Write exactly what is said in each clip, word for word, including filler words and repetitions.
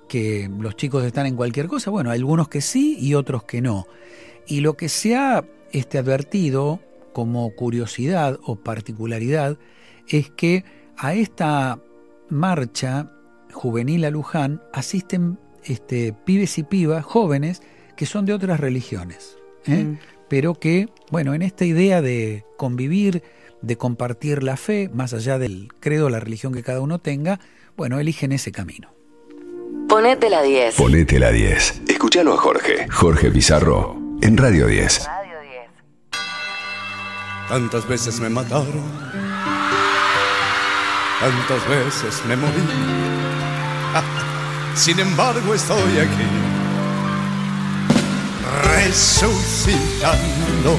que los chicos están en cualquier cosa. Bueno, hay algunos que sí y otros que no. Y lo que se ha este, advertido como curiosidad o particularidad es que a esta marcha juvenil a Luján asisten este, pibes y pibas jóvenes que son de otras religiones, ¿eh? Mm. Pero que, bueno, en esta idea de convivir, de compartir la fe, más allá del credo, la religión que cada uno tenga, bueno, eligen ese camino. Ponete la diez. Ponete la diez. Escúchalo a Jorge. Jorge Pizarro, en Radio diez. Radio diez. Tantas veces me mataron, tantas veces me morí. Sin embargo estoy aquí, resucitando.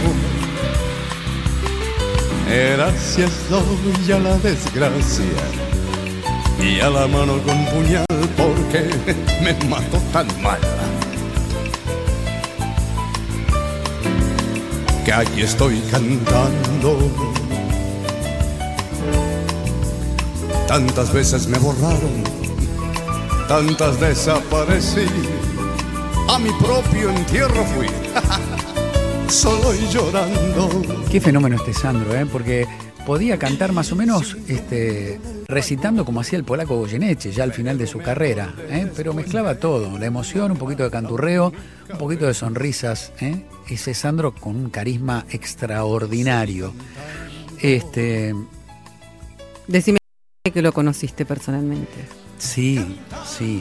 Gracias doy a la desgracia y a la mano con puñal, porque me mató tan mal que aquí estoy cantando. Tantas veces me borraron, tantas desaparecí, a mi propio entierro fui, solo y llorando. Qué fenómeno este Sandro, ¿eh? Porque podía cantar más o menos este, recitando como hacía el polaco Goyeneche ya al final de su carrera, ¿eh? Pero mezclaba todo, la emoción, un poquito de canturreo, un poquito de sonrisas, ¿eh? Ese Sandro con un carisma extraordinario. Este... Decime que lo conociste personalmente. Sí, sí.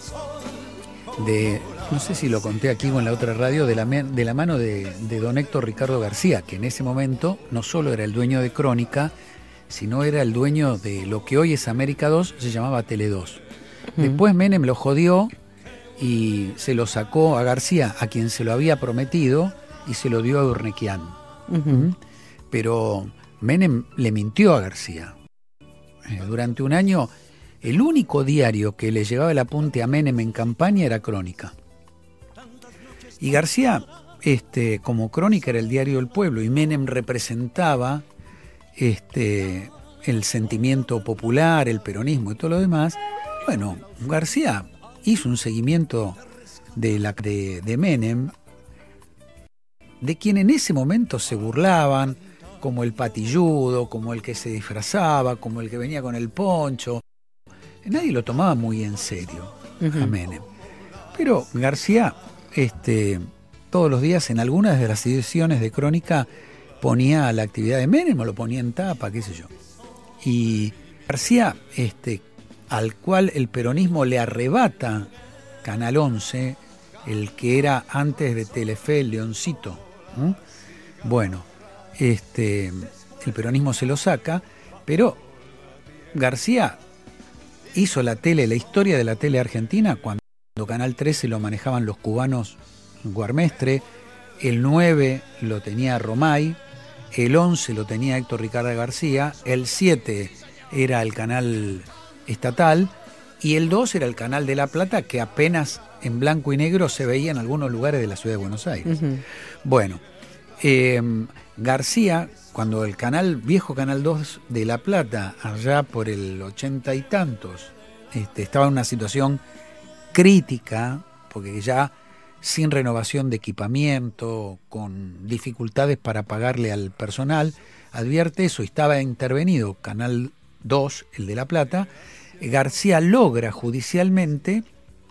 De, no sé si lo conté aquí o en la otra radio, de la, de la mano de, de don Héctor Ricardo García, que en ese momento no solo era el dueño de Crónica, sino era el dueño de lo que hoy es América dos, se llamaba Tele dos. Uh-huh. Después Menem lo jodió y se lo sacó a García, a quien se lo había prometido, y se lo dio a Urnequian. Uh-huh. Pero Menem le mintió a García. Eh, durante un año, el único diario que le llevaba el apunte a Menem en campaña era Crónica. Y García, este, como Crónica era el diario del pueblo y Menem representaba este, el sentimiento popular, el peronismo y todo lo demás, bueno, García hizo un seguimiento de, la, de, de Menem, de quien en ese momento se burlaban, como el patilludo, como el que se disfrazaba, como el que venía con el poncho. Nadie lo tomaba muy en serio, uh-huh. a Menem. Pero García, este, todos los días en algunas de las ediciones de Crónica ponía la actividad de Menem, o lo ponía en tapa, qué sé yo. Y García, este, al cual el peronismo le arrebata Canal once, el que era antes de Telefe, el Leoncito. ¿Mm? Bueno, este, el peronismo se lo saca, pero García hizo la tele, la historia de la tele argentina, cuando Canal trece lo manejaban los cubanos Guarmestre, el nueve lo tenía Romay, el once lo tenía Héctor Ricardo García, el siete era el canal estatal y el dos era el canal de La Plata, que apenas en blanco y negro se veía en algunos lugares de la ciudad de Buenos Aires. Uh-huh. Bueno, eh, García, cuando el canal, viejo Canal dos de La Plata, allá por el ochenta y tantos, este, estaba en una situación crítica, porque ya sin renovación de equipamiento, con dificultades para pagarle al personal, advierte eso, y estaba intervenido Canal dos, el de La Plata. García logra judicialmente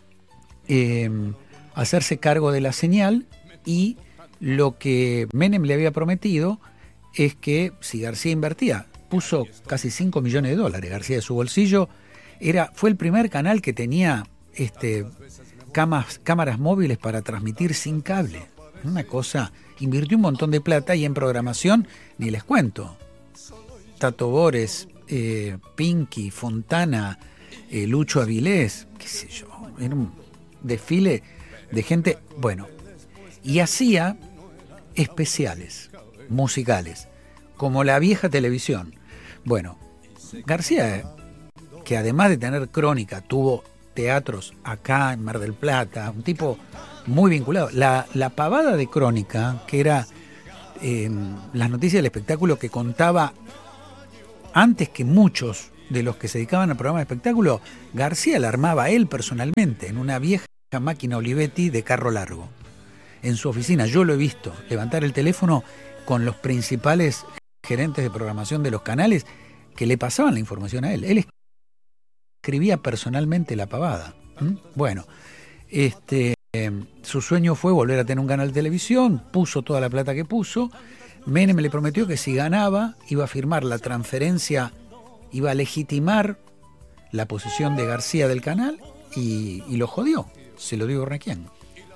eh, hacerse cargo de la señal, y lo que Menem le había prometido es que si García invertía, puso casi cinco millones de dólares García de su bolsillo, era, fue el primer canal que tenía este, camas, cámaras móviles para transmitir sin cable. Una cosa, invirtió un montón de plata, y en programación ni les cuento. Tato Bores, eh, Pinky, Fontana, eh, Lucho Avilés, qué sé yo, era un desfile de gente, bueno, y hacía especiales musicales, como la vieja televisión. Bueno, García, que además de tener Crónica, tuvo teatros acá en Mar del Plata, un tipo muy vinculado. La, la pavada de Crónica, que era eh, las noticias del espectáculo que contaba antes que muchos de los que se dedicaban al programa de espectáculo, García la armaba él personalmente en una vieja máquina Olivetti de carro largo. En su oficina, yo lo he visto levantar el teléfono con los principales gerentes de programación de los canales que le pasaban la información a él. Él escribía personalmente la pavada. ¿Mm? Bueno, este, eh, su sueño fue volver a tener un canal de televisión, puso toda la plata que puso. Menem le prometió que si ganaba iba a firmar la transferencia, iba a legitimar la posesión de García del canal y, y lo jodió, se lo dio Urnequian.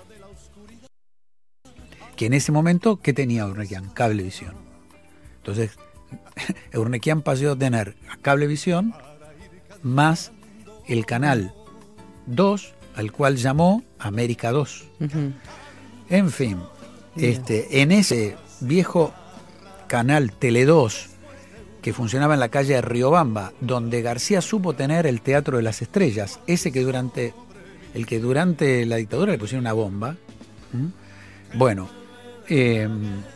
Que en ese momento, ¿qué tenía Urnequian? Cablevisión. Entonces, Urnequian pasó a tener a Cablevisión más el canal dos, al cual llamó América dos. Uh-huh. En fin, yeah. este, en ese viejo canal Tele dos que funcionaba en la calle de Riobamba, donde García supo tener el Teatro de las Estrellas, ese que durante el que durante la dictadura le pusieron una bomba. ¿Mm? Bueno, eh,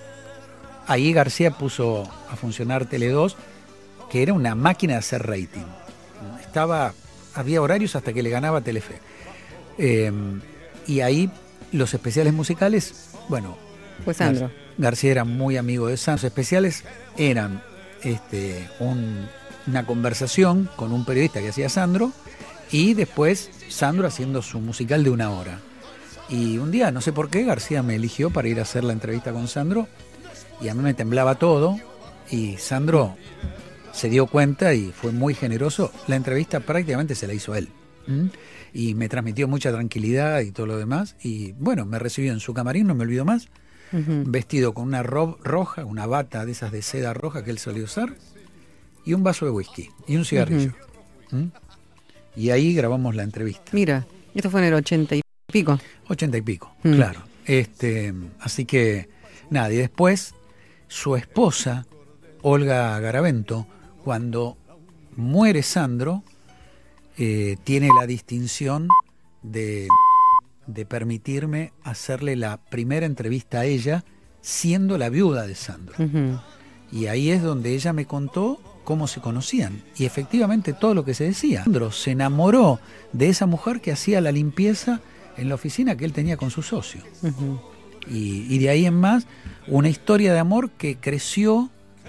ahí García puso a funcionar Tele dos, que era una máquina de hacer rating. Estaba, había horarios hasta que le ganaba Telefe. Eh, y ahí los especiales musicales, bueno, pues Sandro. Gar- García era muy amigo de Sandro. Los especiales eran este, un, una conversación con un periodista que hacía Sandro y después Sandro haciendo su musical de una hora. Y un día, no sé por qué, García me eligió para ir a hacer la entrevista con Sandro y a mí me temblaba todo y Sandro se dio cuenta y fue muy generoso. La entrevista prácticamente se la hizo él. ¿Mm? Y me transmitió mucha tranquilidad y todo lo demás. Y bueno, me recibió en su camarín, no me olvido más, uh-huh. vestido con una robe roja, una bata de esas de seda roja que él solía usar, y un vaso de whisky y un cigarrillo. Uh-huh. ¿Mm? Y ahí grabamos la entrevista. Mira, esto fue en el ochenta y pico. Ochenta y pico, uh-huh. claro. Este, así que nada, y después su esposa, Olga Garavento, cuando muere Sandro, eh, tiene la distinción de, de permitirme hacerle la primera entrevista a ella siendo la viuda de Sandro. Uh-huh. Y ahí es donde ella me contó cómo se conocían. Y efectivamente todo lo que se decía. Sandro se enamoró de esa mujer que hacía la limpieza en la oficina que él tenía con su socio. Uh-huh. Y, y de ahí en más, una historia de amor que creció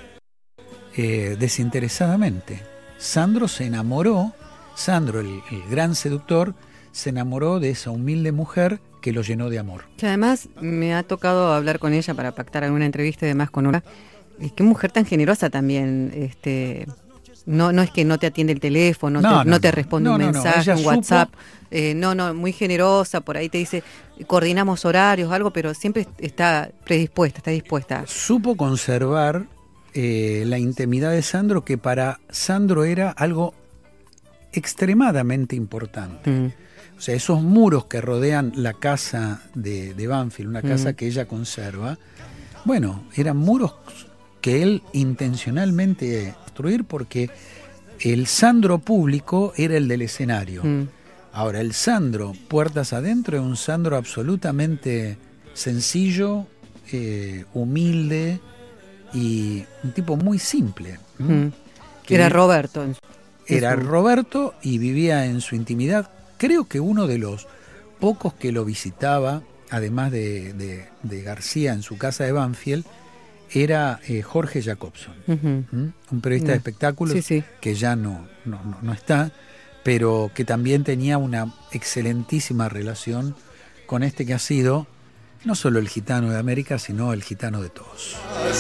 eh, desinteresadamente. Sandro se enamoró, Sandro, el, el gran seductor, se enamoró de esa humilde mujer que lo llenó de amor. Que además me ha tocado hablar con ella para pactar alguna entrevista y demás con una. Qué mujer tan generosa también. Este, no, no es que no te atiende el teléfono, no, no, te, no, no te responde no, un no, mensaje, no. un WhatsApp. Supo... Eh, no, no, muy generosa, por ahí te dice, coordinamos horarios, algo, pero siempre está predispuesta, está dispuesta. Supo conservar eh, la intimidad de Sandro, que para Sandro era algo extremadamente importante. Mm. O sea, esos muros que rodean la casa de, de Banfield, una casa mm. que ella conserva, bueno, eran muros que él intencionalmente construir porque el Sandro público era el del escenario. Mm. Ahora, el Sandro puertas adentro es un Sandro absolutamente sencillo, eh, humilde y un tipo muy simple. Mm. Que era Roberto. Era Roberto y vivía en su intimidad. Creo que uno de los pocos que lo visitaba, además de, de, de García en su casa de Banfield, era eh, Jorge Jacobson, uh-huh. ¿Mm? un periodista no. de espectáculos sí, sí. que ya no, no, no, no está, pero que también tenía una excelentísima relación con este que ha sido no solo el gitano de América, sino el gitano de todos.